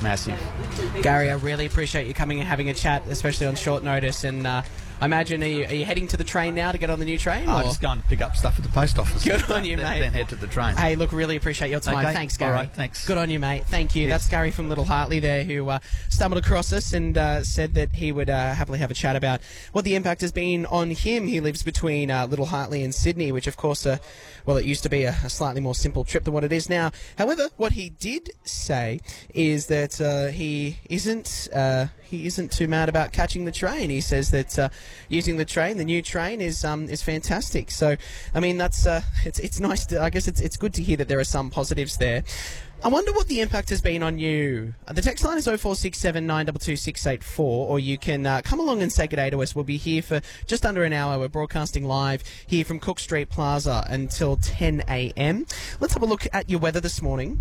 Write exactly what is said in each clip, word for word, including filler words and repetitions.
massive. Gary, I really appreciate you coming and having a chat, especially on short notice. And uh, I imagine, are you, are you heading to the train now to get on the new train? Oh, or? I'm just going to pick up stuff at the post office. Good on you, then, mate. Then head to the train. Hey, look, really appreciate your time. Okay. Thanks, Gary. All right, thanks. Good on you, mate. Thank you. Yes. That's Gary from Little Hartley there, who uh, stumbled across us and uh, said that he would uh, happily have a chat about what the impact has been on him. He lives between uh, Little Hartley and Sydney, which, of course, uh, well, it used to be a, a slightly more simple trip than what it is now. However, what he did say is that uh, he isn't uh, he isn't too mad about catching the train. He says that uh, using the train, the new train, is um, is fantastic. So, I mean, that's uh, it's it's nice. To, I guess it's it's good to hear that there are some positives there. I wonder what the impact has been on you. The text line is oh four six seven, nine two two, six eight four, or you can uh, come along and say good day to us. We'll be here for just under an hour. We're broadcasting live here from Cook Street Plaza until ten a m. Let's have a look at your weather this morning.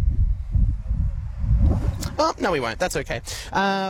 Oh, no, we won't. That's okay. Uh,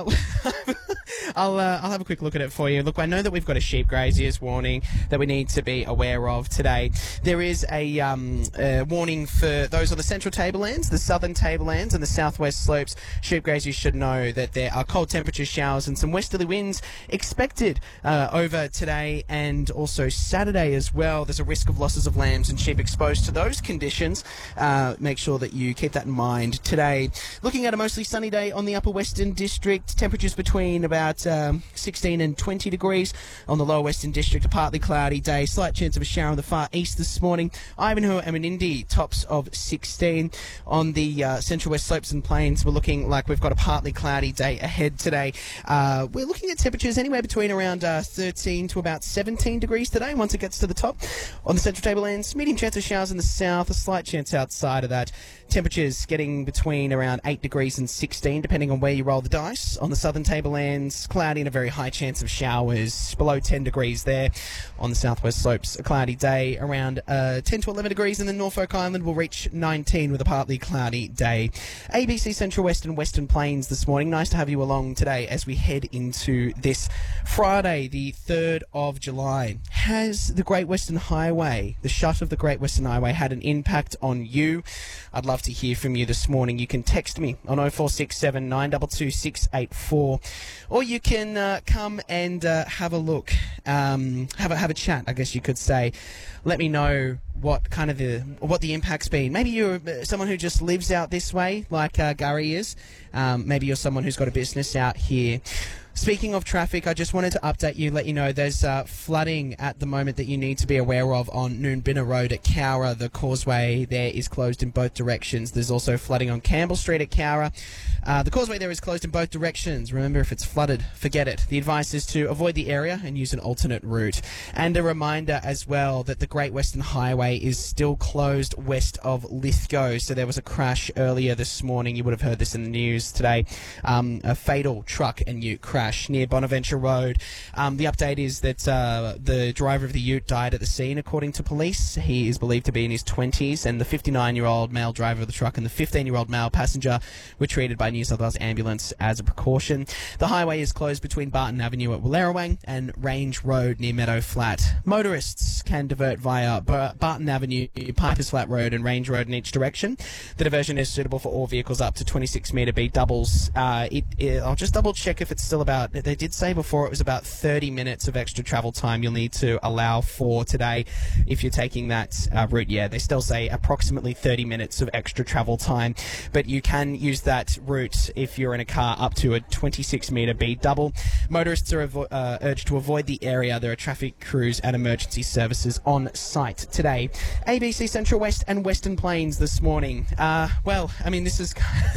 I'll uh, I'll have a quick look at it for you. Look, I know that we've got a sheep graziers warning that we need to be aware of today. There is a um, uh, warning for those on the central tablelands, the southern tablelands, and the southwest slopes. Sheep graziers should know that there are cold temperature showers and some westerly winds expected uh, over today and also Saturday as well. There's a risk of losses of lambs and sheep exposed to those conditions. Uh, make sure that you keep that in mind today. Looking at a mostly sunny day on the upper western district, temperatures between about um, sixteen and twenty degrees. On the lower western district, a partly cloudy day, slight chance of a shower in the far east this morning. Ivanhoe and Menindee, tops of sixteen. On the uh, central west slopes and plains, we're looking like we've got a partly cloudy day ahead today. Uh, we're looking at temperatures anywhere between around uh, thirteen to about seventeen degrees today once it gets to the top. On the central tablelands, medium chance of showers in the south, a slight chance outside of that. Temperatures getting between around eight degrees and sixteen, depending on where you roll the dice. On the southern tablelands, cloudy and a very high chance of showers, below ten degrees there. On the southwest slopes, a cloudy day, around uh, ten to eleven degrees, and then Norfolk Island will reach nineteen with a partly cloudy day. A B C Central West and Western Plains this morning. Nice to have you along today as we head into this Friday, the third of July. Has the Great Western Highway, the shut of the Great Western Highway, had an impact on you? I'd love to hear from you this morning. You can text me on oh four six seven, nine two two, six eight four, or you can uh, come and uh, have a look, um, have a have a chat, I guess you could say. Let me know what kind of the what the impact's been. Maybe you're someone who just lives out this way, like uh, Gary is. Um, maybe you're someone who's got a business out here. Speaking of traffic, I just wanted to update you, let you know there's uh, flooding at the moment that you need to be aware of on Noombinna Road at Cowra. The causeway there is closed in both directions. There's also flooding on Campbell Street at Cowra. Uh, the causeway there is closed in both directions. Remember, if it's flooded, forget it. The advice is to avoid the area and use an alternate route. And a reminder as well that the Great Western Highway is still closed west of Lithgow. So there was a crash earlier this morning. You would have heard this in the news today. Um, a fatal truck and ute crash near Bonaventure Road. Um, the update is that uh, the driver of the ute died at the scene, according to police. He is believed to be in his twenties, and the fifty-nine-year-old male driver of the truck and the fifteen-year-old male passenger were treated by New South Wales Ambulance as a precaution. The highway is closed between Barton Avenue at Wallerawang and Range Road near Meadow Flat. Motorists can divert via Bar- Barton Avenue, Pipers Flat Road and Range Road in each direction. The diversion is suitable for all vehicles up to twenty-six metre B doubles. Uh, it, it, I'll just double check if it's still about They did say before it was about thirty minutes of extra travel time you'll need to allow for today if you're taking that uh, route. Yeah, they still say approximately thirty minutes of extra travel time, but you can use that route if you're in a car up to a twenty-six metre B double. Motorists are avo- uh, urged to avoid the area. There are traffic crews and emergency services on site today. A B C Central West and Western Plains this morning. Uh, well, I mean, this is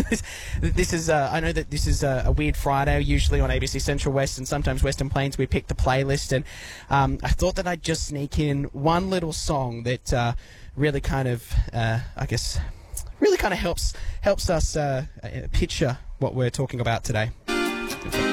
this is. Uh, I know that this is a, a weird Friday. Usually on A B C Central West and sometimes Western Plains we pick the playlist, and um, I thought that I'd just sneak in one little song that uh, really kind of, uh, I guess, really kind of helps helps us uh, picture what we're talking about today.